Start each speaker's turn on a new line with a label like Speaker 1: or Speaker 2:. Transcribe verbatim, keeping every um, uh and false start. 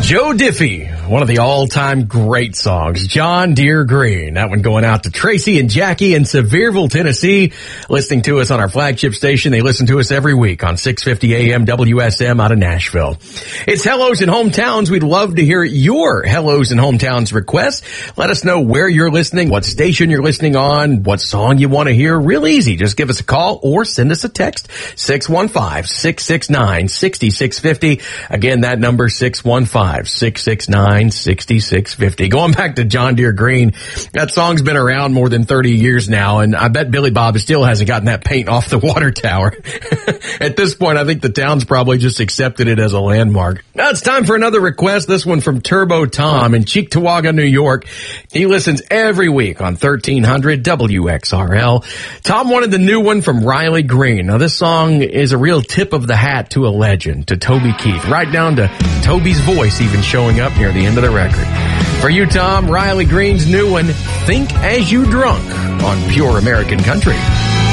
Speaker 1: Joe Diffie, one of the all-time great songs, John Deere Green. That one going out to Tracy and Jackie in Sevierville, Tennessee, listening to us on our flagship station. They listen to us every week on six fifty A M W S M out of Nashville. It's Hellos and Hometowns. We'd love to hear your Hellos and Hometowns requests. Let us know where you're listening, what station you're listening on, what song you want to hear. Real easy. Just give us a call or send us a text, six one five, six six nine, six six five zero. Again, that number, six one five, six six nine, six six five zero. Going back to John Deere Green, that song's been around more than thirty years now, and I bet Billy Bob still hasn't gotten that paint off the water tower. At this point, I think the town's probably just accepted it as a landmark. Now it's time for another request, this one from Turbo Tom in Cheektowaga, New York. He listens every week on thirteen hundred W X R L. Tom wanted the new one from Riley Green. Now this song is a real tip of the hat to a legend, to Toby Keith, right down to Toby's voice even showing up near the end of the record. For you, Tom, Riley Green's new one, Think As You Drunk, on Pure American Country.